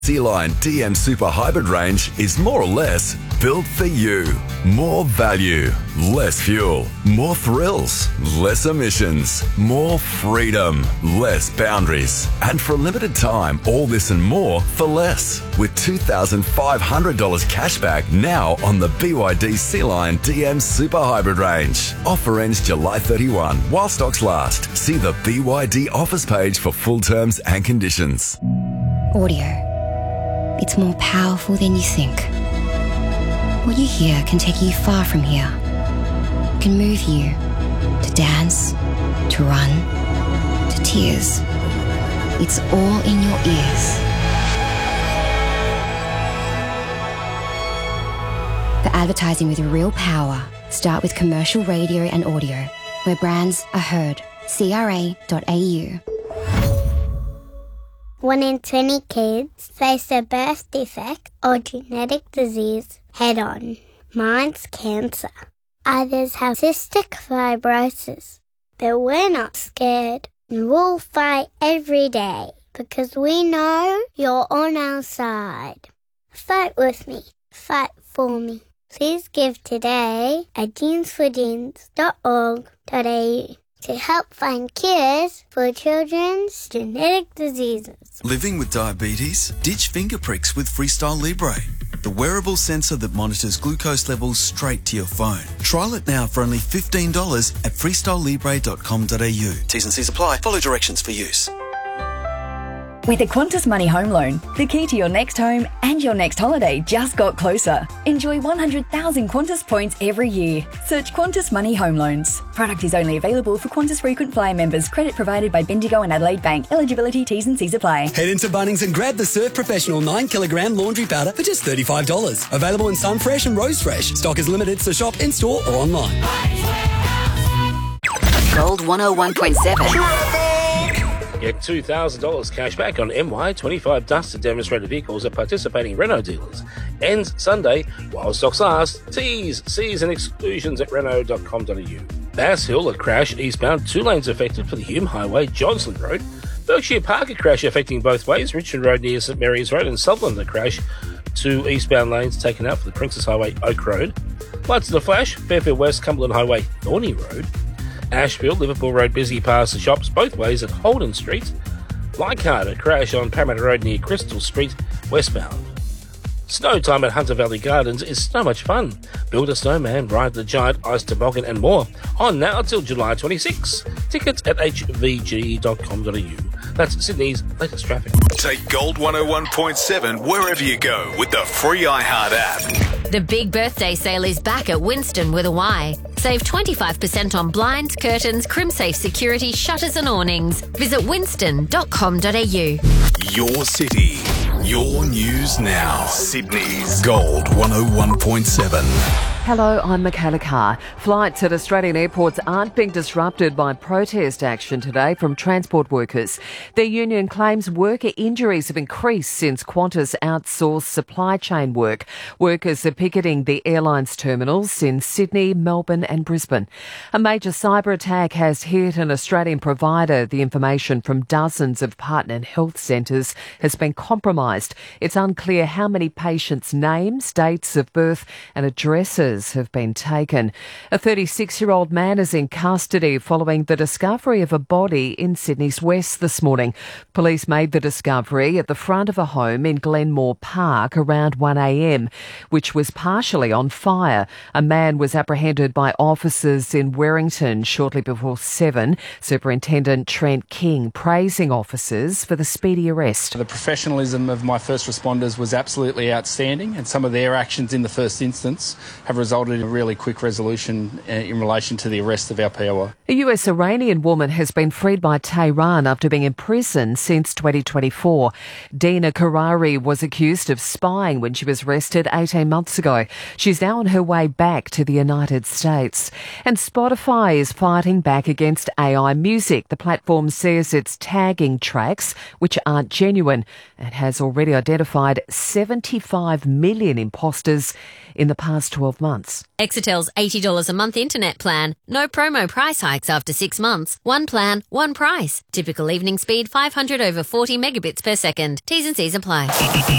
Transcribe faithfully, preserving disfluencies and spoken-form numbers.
Sea-Line D M Super Hybrid range is more or less built for you. More value, less fuel, more thrills, less emissions, more freedom, less boundaries. And for a limited time, all this and more for less. With two thousand five hundred dollars cashback now on the B Y D Sea-Line D M Super Hybrid range. Offer ends July thirty-first while stocks last. See the B Y D offers page for full terms and conditions. Audio. It's more powerful than you think. What you hear can take you far from here. It can move you to dance, to run, to tears. It's all in your ears. The advertising with real power. Start with commercial radio and audio, where brands are heard. C R A dot A U. One in twenty kids face a birth defect or genetic disease head-on. Mine's cancer. Others have cystic fibrosis. But we're not scared, and we'll fight every day because we know you're on our side. Fight with me. Fight for me. Please give today at jeans for jeans dot org dot A U. to help find cures for children's genetic diseases. Living with diabetes? Ditch finger pricks with Freestyle Libre, the wearable sensor that monitors glucose levels straight to your phone. Trial it now for only fifteen dollars at freestyle libre dot com dot a u. T's and C's apply. Follow directions for use. With a Qantas Money Home Loan, the key to your next home and your next holiday just got closer. Enjoy one hundred thousand Qantas points every year. Search Qantas Money Home Loans. Product is only available for Qantas Frequent Flyer members. Credit provided by Bendigo and Adelaide Bank. Eligibility, T's and C's apply. Head into Bunnings and grab the Surf Professional nine kilogram laundry powder for just thirty-five dollars. Available in Sunfresh and Rose Fresh. Stock is limited, so shop in-store or online. Gold one oh one point seven. Get two thousand dollars cash back on M Y twenty-five Duster demonstrator vehicles at participating Renault dealers. Ends Sunday while stocks last. T's, C's and exclusions at renault dot com dot a u. Bass Hill, a crash eastbound, two lanes affected for the Hume Highway, Johnson Road. Berkshire Park, a crash affecting both ways, Richmond Road near St Mary's Road, and Sutherland, a crash, two eastbound lanes taken out for the Princess Highway, Oak Road. Lights in a flash, Fairfield West, Cumberland Highway, Thorney Road. Ashfield, Liverpool Road busy past the shops both ways at Holden Street. Leichhardt, a crash on Parramatta Road near Crystal Street, westbound. Snow time at Hunter Valley Gardens is so much fun. Build a snowman, ride the giant ice toboggan and more. On now until July twenty-sixth. Tickets at h v g dot com dot a u. That's Sydney's latest traffic. Take Gold one oh one point seven wherever you go with the free iHeart app. The big birthday sale is back at Winston with a Y. Save twenty-five percent on blinds, curtains, CrimSafe security, shutters and awnings. Visit winston dot com dot a u. Your city, your news now. Sydney's Gold one oh one point seven. Hello, I'm Michaela Carr. Flights at Australian airports aren't being disrupted by protest action today from transport workers. Their union claims worker injuries have increased since Qantas outsourced supply chain work. Workers are picketing the airline's terminals in Sydney, Melbourne and Brisbane. A major cyber attack has hit an Australian provider. The information from dozens of partner health centres has been compromised. It's unclear how many patients' names, dates of birth and addresses have been taken. A thirty-six-year-old man is in custody following the discovery of a body in Sydney's west this morning. Police made the discovery at the front of a home in Glenmore Park around one a m, which was partially on fire. A man was apprehended by officers in Werrington shortly before seven. Superintendent Trent King praising officers for the speedy arrest. The professionalism of my first responders was absolutely outstanding, and some of their actions in the first instance have resulted in a really quick resolution uh, in relation to the arrest of our P O I. A U S Iranian woman has been freed by Tehran after being in prison since twenty twenty-four. Dina Karari was accused of spying when she was arrested eighteen months ago. She's now on her way back to the United States. And Spotify is fighting back against A I music. The platform says it's tagging tracks which aren't genuine and has already identified seventy-five million imposters in the past twelve months. months. Exetel's eighty dollars a month internet plan. No promo price hikes after six months. One plan, one price. Typical evening speed five hundred over forty megabits per second. T's and C's apply.